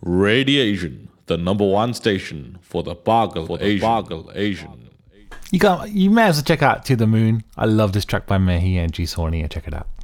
Radiation, the number one station for the Bargle Asian. You may as well check out To the Moon. I love this track by Mehi and G Sawney. Check it out.